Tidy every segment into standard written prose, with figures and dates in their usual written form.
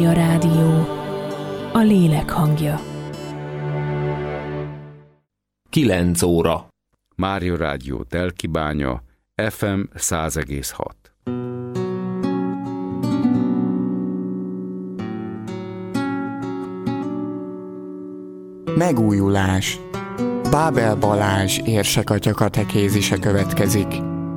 Mária Rádió, a lélek hangja. 9 óra. Mária Rádió Telkibánya, FM 100,6. Megújulás. Bábel Balázs érsekatya katekézise következik.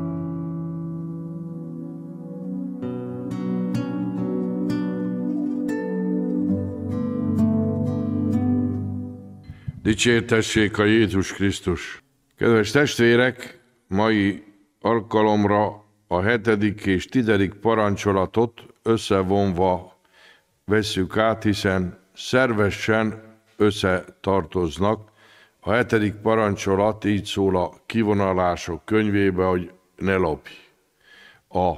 Dicsértessék a Jézus Krisztus! Kedves testvérek, mai alkalomra a 7. és 10. parancsolatot összevonva vesszük át, hiszen szervesen összetartoznak. A 7. parancsolat így szól a kivonulások könyvébe, hogy ne lopj. A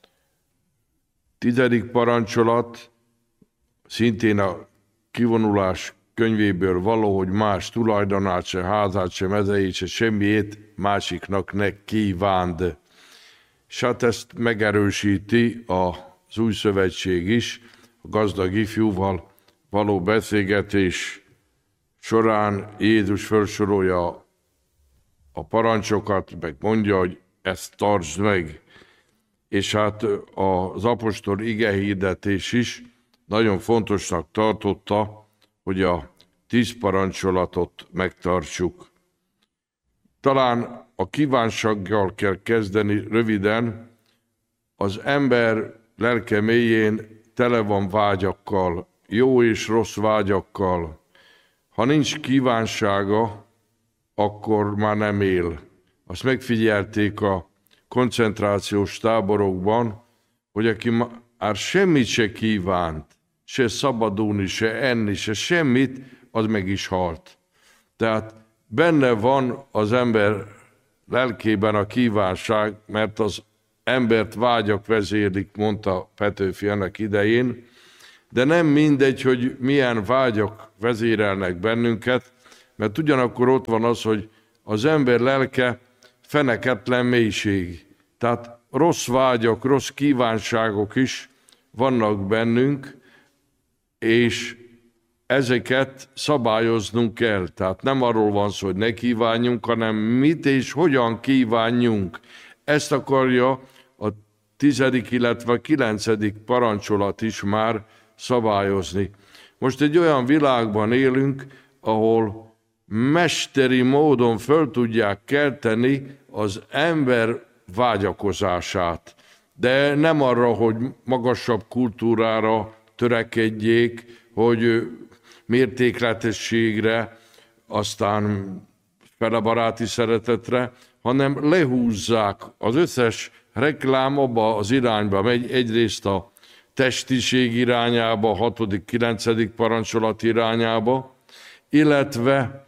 10. parancsolat szintén a kivonulás könyvéből való, hogy más tulajdonát se, házát se, mezejét se, semmiét másiknak ne kívánd. És hát ezt megerősíti az Új Szövetség is, a gazdag ifjúval való beszélgetés során Jézus felsorolja a parancsokat, meg mondja, hogy ezt tartsd meg. És hát az apostol igehirdetés is nagyon fontosnak tartotta, hogy a 10 parancsolatot megtartsuk. Talán a kívánsággal kell kezdeni röviden. Az ember lelke mélyén tele van vágyakkal, jó és rossz vágyakkal. Ha nincs kívánsága, akkor már nem él. Azt megfigyelték a koncentrációs táborokban, hogy aki már semmit se kívánt, se szabadulni, se enni, se semmit, az meg is halt. Tehát benne van az ember lelkében a kívánság, mert az embert vágyak vezérlik, mondta Petőfi annak idején, de nem mindegy, hogy milyen vágyak vezérelnek bennünket, mert ugyanakkor ott van az, hogy az ember lelke feneketlen mélység. Tehát rossz vágyak, rossz kívánságok is vannak bennünk, és ezeket szabályoznunk kell. Tehát nem arról van szó, hogy ne kívánjunk, hanem mit és hogyan kívánjunk. Ezt akarja a 10., illetve 9. parancsolat is már szabályozni. Most egy olyan világban élünk, ahol mesteri módon föl tudják kelteni az ember vágyakozását. De nem arra, hogy magasabb kultúrára törekedjék, hogy mértékletességre, aztán felebaráti szeretetre, hanem lehúzzák. Az összes reklám abba az irányba megy, egyrészt a testiség irányába, a 6., 9. parancsolat irányába, illetve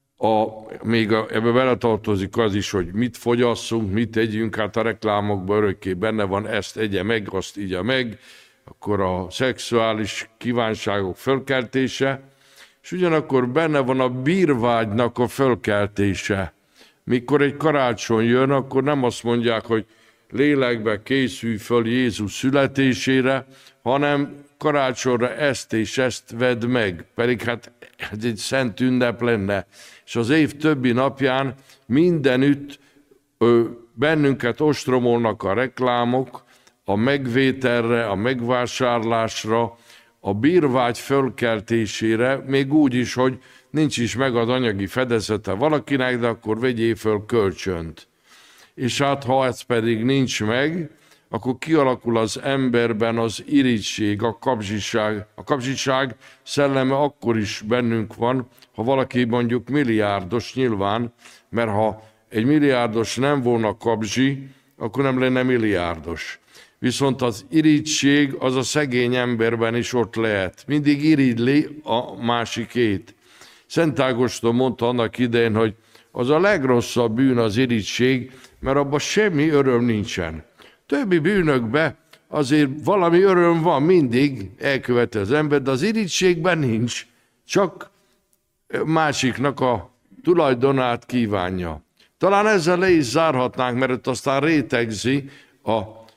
ebbe beletartozik az is, hogy mit fogyasszunk, mit tegyünk, hát a reklámokban örökké benne van, ezt egye meg, azt igye meg, akkor a szexuális kívánságok fölkeltése, és ugyanakkor benne van a bírvágynak a fölkeltése. Mikor egy karácsony jön, akkor nem azt mondják, hogy lélekbe készülj föl Jézus születésére, hanem karácsonyra ezt és ezt vedd meg, pedig hát ez egy szent ünnep lenne. És az év többi napján mindenütt bennünket ostromolnak a reklámok, a megvételre, a megvásárlásra, a bírvágy fölkeltésére, még úgy is, hogy nincs is meg az anyagi fedezete valakinek, de akkor vegyél föl kölcsönt. És hát ha ez pedig nincs meg, akkor kialakul az emberben az irigység, a kapzsiság. A kapzsiság szelleme akkor is bennünk van, ha valaki mondjuk milliárdos nyilván, mert ha egy milliárdos nem volna kapzsi, akkor nem lenne milliárdos. Viszont az irigység az a szegény emberben is ott lehet. Mindig irigyli a másikét. Szent Ágoston mondta annak idején, hogy az a legrosszabb bűn az irigység, mert abban semmi öröm nincsen. Többi bűnökben azért valami öröm van, mindig elköveti az ember, de az irigységben nincs, csak másiknak a tulajdonát kívánja. Talán ezzel le is zárhatnánk, mert aztán rétegzi a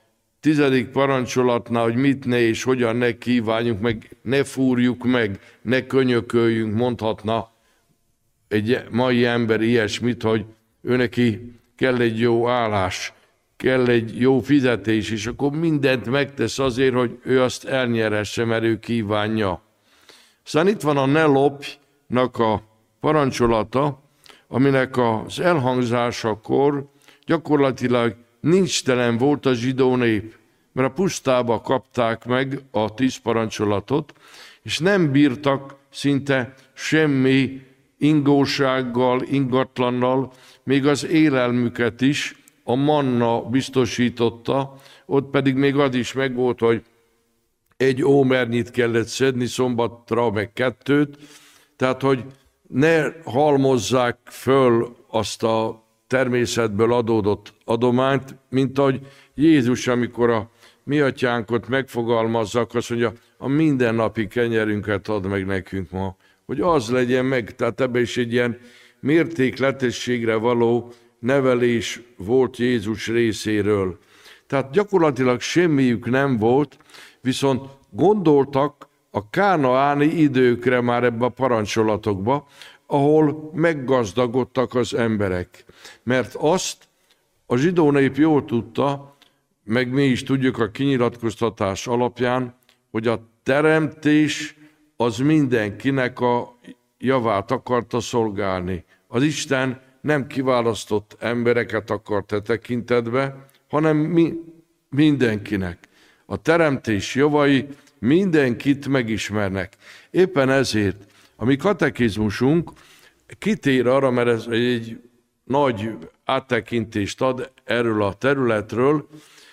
10. parancsolatnál, hogy mit ne és hogyan ne kívánjunk meg, ne fúrjuk meg, ne könyököljünk, mondhatna egy mai ember ilyesmit, hogy ő neki kell egy jó állás, kell egy jó fizetés, és akkor mindent megtesz azért, hogy ő azt elnyeresse, mert ő kívánja. Aztán itt van a ne lopjnak a parancsolata, aminek az elhangzásakor gyakorlatilag nincstelen volt a zsidó nép, mert a pusztába kapták meg a 10 parancsolatot, és nem bírtak szinte semmi ingósággal, ingatlannal, még az élelmüket is a manna biztosította, ott pedig még az is megvolt, hogy 1 ómernyit kellett szedni szombatra, meg 2, tehát hogy ne halmozzák föl azt a természetből adódott adományt, mint ahogy Jézus, amikor a mi atyánkot megfogalmazzak, azt mondja, a mindennapi kenyerünket add meg nekünk ma, hogy az legyen meg. Tehát ebben is egy ilyen mértékletességre való nevelés volt Jézus részéről. Tehát gyakorlatilag semmiük nem volt, viszont gondoltak a kánaáni időkre már ebbe a parancsolatokba, ahol meggazdagodtak az emberek. Mert azt a zsidó nép jól tudta, meg mi is tudjuk a kinyilatkoztatás alapján, hogy a teremtés az mindenkinek a javát akarta szolgálni. Az Isten nem kiválasztott embereket akart e tekintetbe, hanem mindenkinek. A teremtés javai mindenkit megismernek. Éppen ezért a mi katekizmusunk kitér arra, mert ez egy nagy áttekintést ad erről a területről,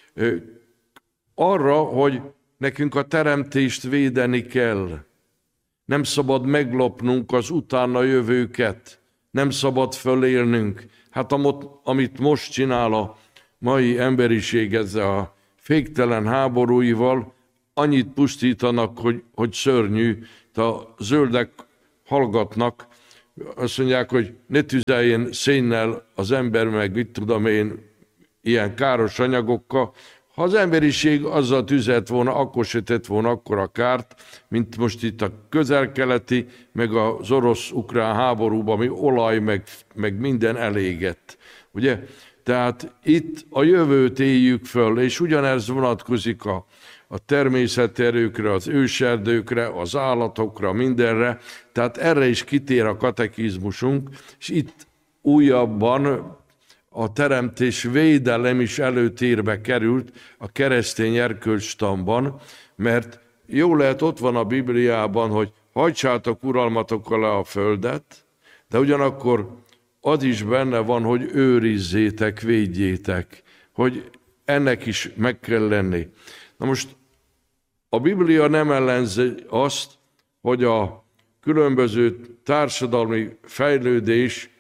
arra, hogy nekünk a teremtést védeni kell. Nem szabad meglopnunk az utána jövőket, nem szabad fölélnünk. Hát amit most csinál a mai emberiség ezzel a féktelen háborúival, annyit pusztítanak, hogy szörnyű. A zöldek hallgatnak, azt mondják, hogy ne tüzeljen szénnel az ember, meg mit tudom én, ilyen káros anyagokkal. Ha az emberiség azzal tüzelt volna, akkor se tett volna akkora kárt, mint most itt a közel-keleti, meg az orosz-ukrán háborúban, ami olaj, meg minden elégett. Ugye? Tehát itt a jövőt éljük föl, és ugyanez vonatkozik a természeti erőkre, az őserdőkre, az állatokra, mindenre. Tehát erre is kitér a katekizmusunk, és itt újabban a teremtés védelem is előtérbe került a keresztény erkölcstanban, mert jó lehet, ott van a Bibliában, hogy hajtsátok uralmatok alá a földet, de ugyanakkor az is benne van, hogy őrizzétek, védjétek, hogy ennek is meg kell lenni. Na most a Biblia nem ellenzi azt, hogy a különböző társadalmi fejlődés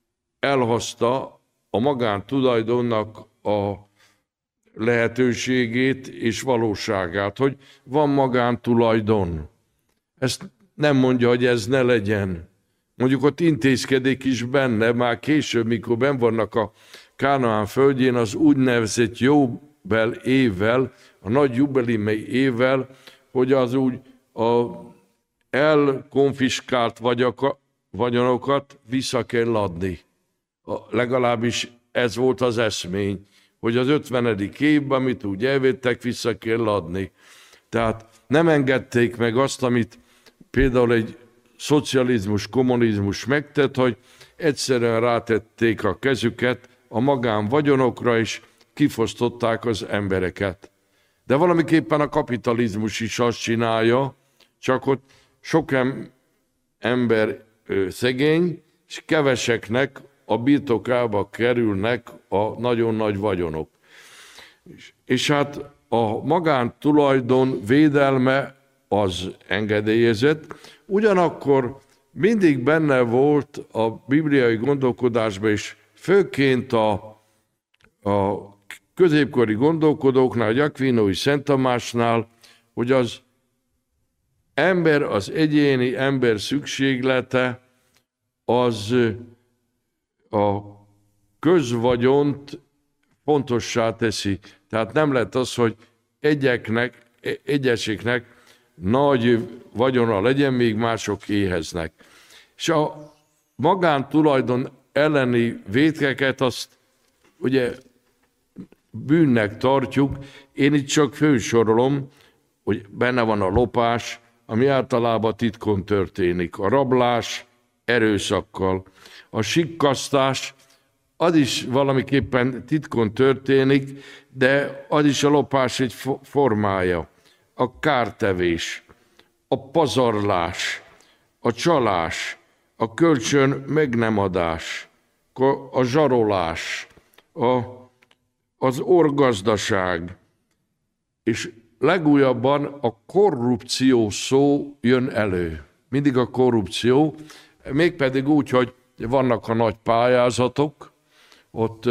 elhozta a magántulajdonnak a lehetőségét és valóságát, hogy van magántulajdon. Ezt nem mondja, hogy ez ne legyen. Mondjuk ott intézkedik is benne, már később, mikor benn vannak a Kánaán földjén, az úgynevezett Jóbel évvel, a nagy jubileumi évvel, hogy az úgy a elkonfiskált vagyonokat vissza kell adni. Legalábbis ez volt az eszmény, hogy az 50. évben, amit úgy elvettek, vissza kell adni. Tehát nem engedték meg azt, amit például egy szocializmus, kommunizmus megtett, hogy egyszerűen rátették a kezüket a magánvagyonokra, és kifosztották az embereket. De valamiképpen a kapitalizmus is azt csinálja, csak ott sok ember szegény, és keveseknek a birtokába kerülnek a nagyon nagy vagyonok. És hát a magántulajdon védelme az engedélyezett, ugyanakkor mindig benne volt a bibliai gondolkodásban, és főként a középkori gondolkodóknál, a Akvinói Szent Tamásnál, hogy az ember, az egyéni ember szükséglete, az a közvagyont fontossá teszi. Tehát nem lett az, hogy egyeseknek nagy vagyona legyen, még mások éheznek. És a magántulajdon elleni vétkeket azt ugye bűnnek tartjuk. Én itt csak fősorolom, hogy benne van a lopás, ami általában titkon történik. A rablás erőszakkal. A sikkasztás, az is valamiképpen titkon történik, de az is a lopás egy formája. A kártevés, a pazarlás, a csalás, a kölcsön meg nem adás, a zsarolás, az orgazdaság, és legújabban a korrupció szó jön elő. Mindig a korrupció, mégpedig úgy, hogy vannak a nagy pályázatok, ott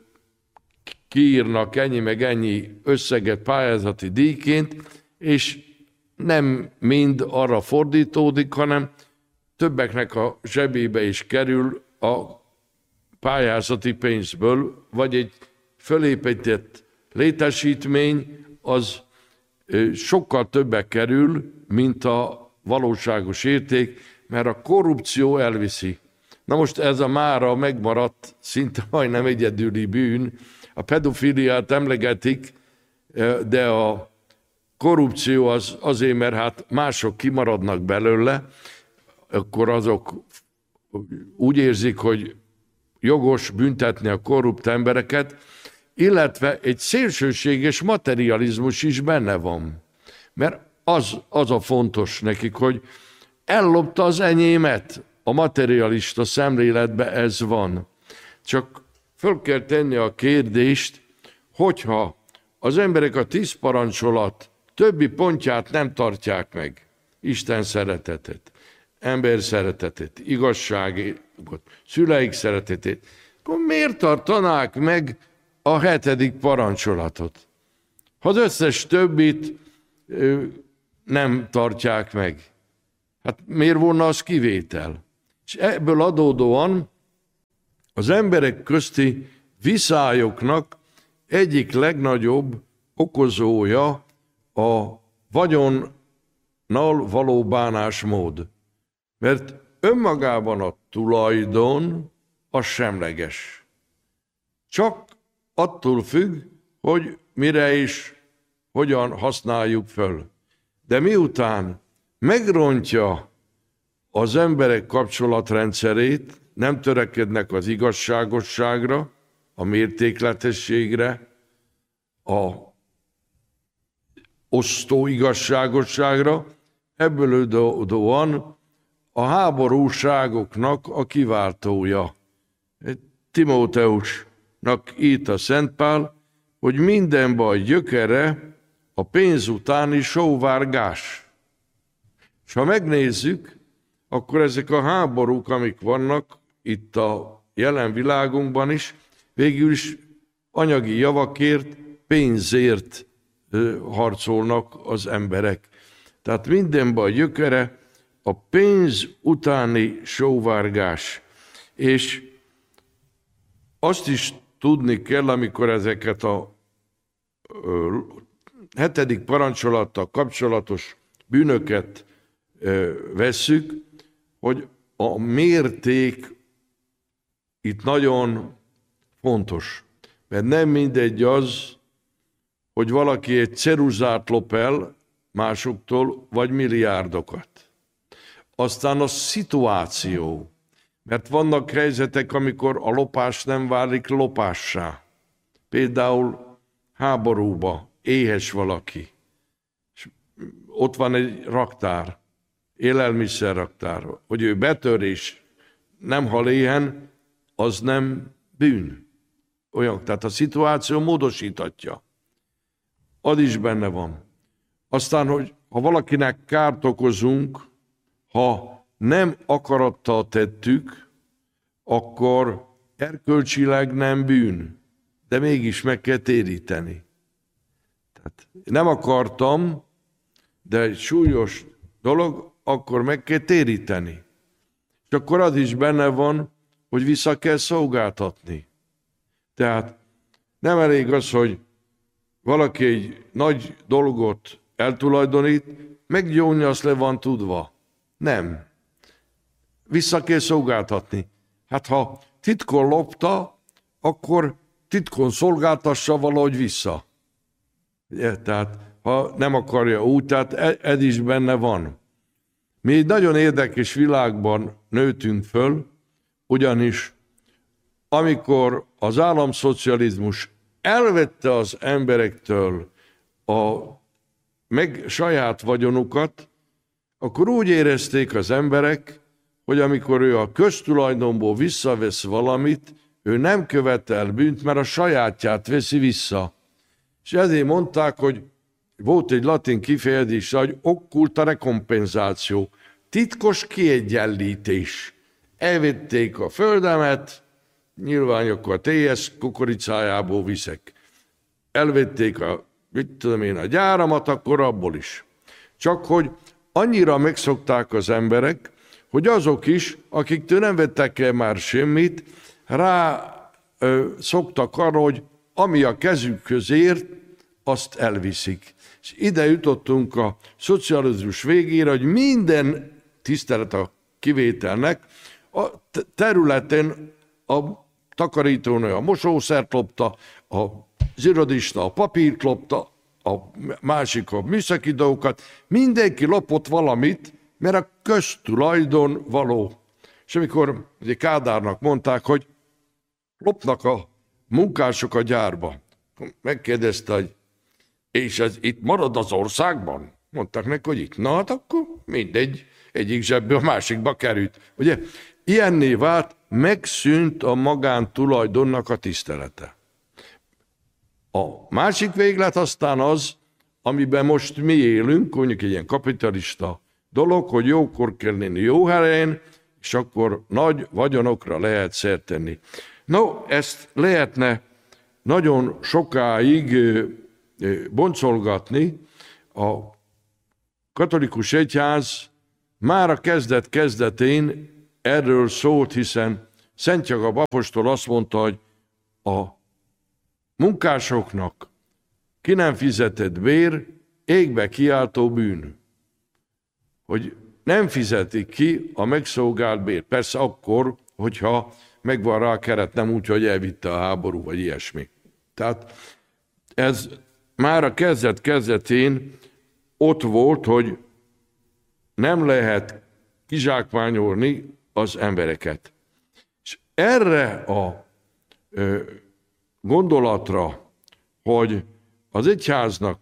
kiírnak ennyi meg ennyi összeget pályázati díjként, és nem mind arra fordítódik, hanem többeknek a zsebébe is kerül a pályázati pénzből, vagy egy fölépített létesítmény, az sokkal többe kerül, mint a valóságos érték, mert a korrupció elviszi. Na most ez a mára megmaradt, szinte majdnem egyedüli bűn. A pedofiliát emlegetik, de a korrupció az azért, mert hát mások kimaradnak belőle, akkor azok úgy érzik, hogy jogos büntetni a korrupt embereket, illetve egy szélsőséges materializmus is benne van. Mert az a fontos nekik, hogy ellopta az enyémet. A materialista szemléletben ez van. Csak föl kell tenni a kérdést, hogyha az emberek a 10 parancsolat többi pontját nem tartják meg, Isten szeretetet, ember szeretetét, igazságot, szüleik szeretetét, akkor miért tartanák meg a 7. parancsolatot? Ha az összes többit nem tartják meg, hát miért volna az kivétel? És ebből adódóan az emberek közti viszályoknak egyik legnagyobb okozója a vagyonnal való bánásmód. Mert önmagában a tulajdon az semleges. Csak attól függ, hogy mire és hogyan használjuk föl. De miután megrontja az emberek kapcsolatrendszerét, nem törekednek az igazságosságra, a mértékletességre, a osztó igazságosságra, ebből adódóan a háborúságoknak a kiváltója. Timóteusnak írt a Szent Pál, hogy minden baj gyökere a pénz utáni sóvárgás. És ha megnézzük, akkor ezek a háborúk, amik vannak itt a jelen világunkban is, végül is anyagi javakért, pénzért harcolnak az emberek. Tehát minden baj gyökere a pénz utáni sóvárgás. És azt is tudni kell, amikor ezeket a 7. parancsolattal kapcsolatos bűnöket vesszük, hogy a mérték itt nagyon fontos. Mert nem mindegy az, hogy valaki egy ceruzát lop el másoktól, vagy milliárdokat. Aztán a szituáció. Mert vannak helyzetek, amikor a lopás nem válik lopássá. Például háborúba éhes valaki. És ott van egy raktár, élelmiszerraktár, hogy ő betör és nem hal éhen, az nem bűn. Olyan, tehát a szituáció módosítatja. Az is benne van. Aztán, hogy ha valakinek kárt okozunk, ha nem akarattal tettük, akkor erkölcsileg nem bűn, de mégis meg kell téríteni. Tehát nem akartam, de egy súlyos dolog, akkor meg kell téríteni. És akkor az is benne van, hogy vissza kell szolgáltatni. Tehát nem elég az, hogy valaki egy nagy dolgot eltulajdonít, meggyónni azt le van tudva. Nem. Vissza kell szolgáltatni. Hát ha titkon lopta, akkor titkon szolgáltassa valahogy vissza. Tehát ha nem akarja úgy, tehát ez is benne van. Mi egy nagyon érdekes világban nőttünk föl, ugyanis amikor az államszocializmus elvette az emberektől meg saját vagyonukat, akkor úgy érezték az emberek, hogy amikor ő a köztulajdonból visszavesz valamit, ő nem követel bűnt, mert a sajátját veszi vissza. És ezért mondták, hogy volt egy latin kifejezés, hogy occulta recompensáció, titkos kiegyenlítés. Elvették a földemet, nyilván akkor a TS kukoricájából viszek. Elvették a gyáramat, akkor abból is. Csak hogy annyira megszokták az emberek, hogy azok is, akiktől nem vettek el már semmit, szoktak arra, hogy ami a kezükhöz ért, azt elviszik. És ide jutottunk a szocializmus végére, hogy minden tisztelet a kivételnek, a területen a takarítónő a mosószert lopta, az irodista a papírt lopta, a másik a műszaki dolgokat, mindenki lopott valamit, mert a köztulajdon való. És amikor Kádárnak mondták, hogy lopnak a munkások a gyárba, megkérdezte, hogy és ez itt marad az országban? Mondták neki, hogy itt. Na hát akkor mindegy, egyik zsebből a másikba került. Ugye, ilyenné vált, megszűnt a magántulajdonnak a tisztelete. A másik véglet aztán az, amiben most mi élünk, mondjuk egy ilyen kapitalista dolog, hogy jókor kell lenni jó helyen, és akkor nagy vagyonokra lehet szert tenni. No, ezt lehetne nagyon sokáig boncolgatni. A katolikus egyház már a kezdet-kezdetén erről szólt, hiszen Szent Jakab apostol azt mondta, hogy a munkásoknak ki nem fizetett bér, égbe kiáltó bűn. Hogy nem fizetik ki a megszolgált bér. Persze akkor, hogyha megvan rá a keret, nem úgy, hogy elvitte a háború, vagy ilyesmi. Tehát ez már a kezdet-kezdetén ott volt, hogy nem lehet kizsákmányolni az embereket. És erre a gondolatra, hogy az egyháznak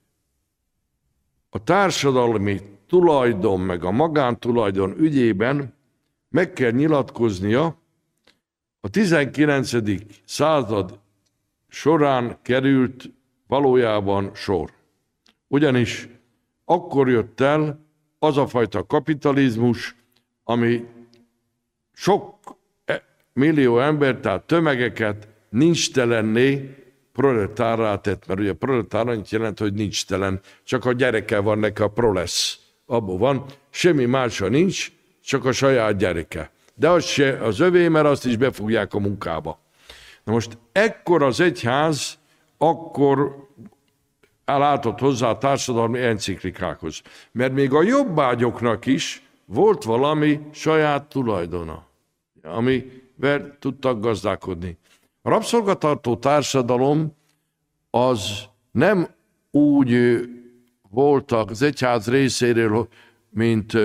a társadalmi tulajdon meg a magántulajdon ügyében meg kell nyilatkoznia, a 19. század során került valójában sor. Ugyanis akkor jött el az a fajta kapitalizmus, ami sok millió ember, tehát tömegeket nincstelenné proletárrá tett, mert ugye proletár annyit jelent, hogy nincstelen, csak a gyereke van neki, a prolesz. Abban van, semmi mása nincs, csak a saját gyereke. De az se az övé, mert azt is befogják a munkába. Na most ekkor az egyház akkor látott hozzá a társadalmi enciklikákhoz. Mert még a jobbágyoknak is volt valami saját tulajdona, amivel tudtak gazdálkodni. A rabszolgatartó társadalom az nem úgy volt az egyház részéről, mint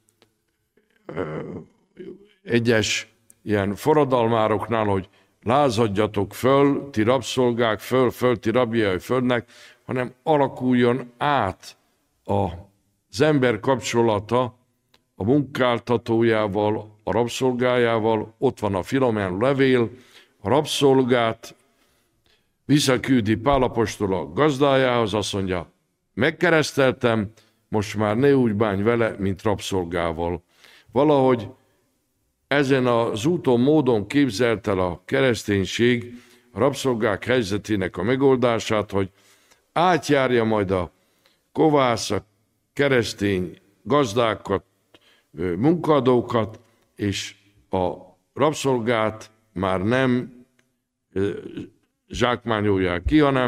egyes ilyen forradalmároknál, hogy lázadjatok föl, ti rabszolgák, föl, ti rabjai földnek, hanem alakuljon át az ember kapcsolata a munkáltatójával, a rabszolgájával. Ott van a Filomen levél, a rabszolgát visszaküldi Pál apostol a gazdájához, azt mondja, megkereszteltem, most már ne úgy bánj vele, mint rabszolgával. Valahogy ezen az úton, módon képzelt el a kereszténység a rabszolgák helyzetének a megoldását, hogy átjárja majd a kovász, a keresztény gazdákat, munkadókat, és a rabszolgát már nem zsákmányolják ki, hanem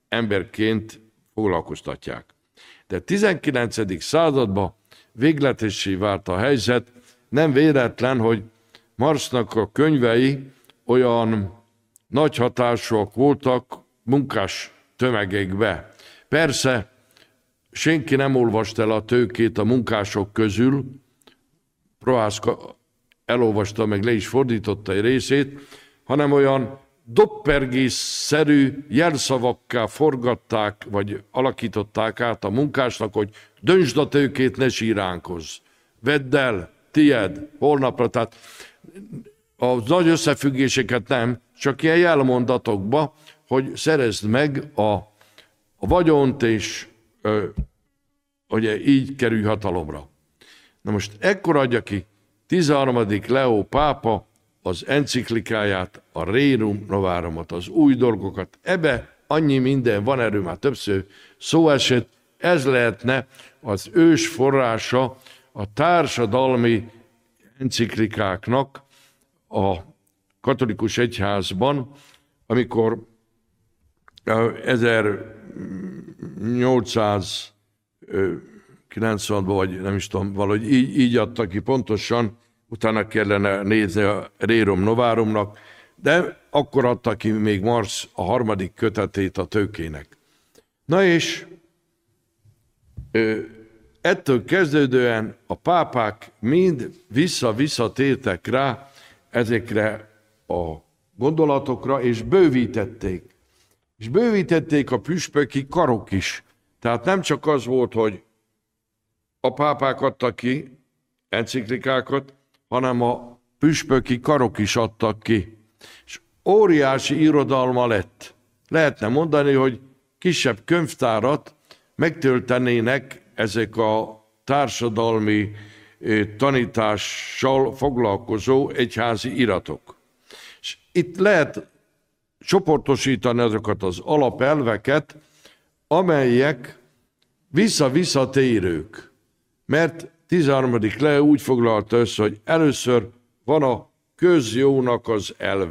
emberként foglalkoztatják. De 19. században végletessé vált a helyzet, nem véletlen, hogy Marxnak a könyvei olyan nagy hatásúak voltak munkás tömegekbe. Persze, senki nem olvasta el a Tőkét a munkások közül, Prohászka elolvasta, meg le is fordította egy részét, hanem olyan doppergészszerű jelszavakká forgatták, vagy alakították át a munkásnak, hogy döntsd a tőkét, ne síránkozz. Vedd el, tied, holnapra. Tehát a nagy összefüggéseket nem, csak ilyen jelmondatokba, hogy szerezd meg a vagyont, és ugye így kerülj hatalomra. Na most ekkor adja ki 13. Leó pápa az enciklikáját, a Rerum Novárumot, az új dolgokat. Ebbe annyi minden van, erről már többször szó esett, ez lehetne az ős forrása a társadalmi enciklikáknak a katolikus egyházban, amikor 1890-ban, vagy nem is tudom, valahogy így adta ki pontosan, utána kellene nézni a Rerum Novárumnak, de akkor adta ki még Marx a 3. kötetét a Tőkének. Na és ettől kezdődően a pápák mind visszatértek rá ezekre a gondolatokra, és bővítették. És bővítették a püspöki karok is. Tehát nem csak az volt, hogy a pápák adtak ki enciklikákat, hanem a püspöki karok is adtak ki. És óriási irodalma lett. Lehetne mondani, hogy kisebb könyvtárat megtöltenének ezek a társadalmi tanítással foglalkozó egyházi iratok. És itt lehet csoportosítani azokat az alapelveket, amelyek visszatérők. Mert 13. Leó úgy foglalta össze, hogy először van a közjónak az elve.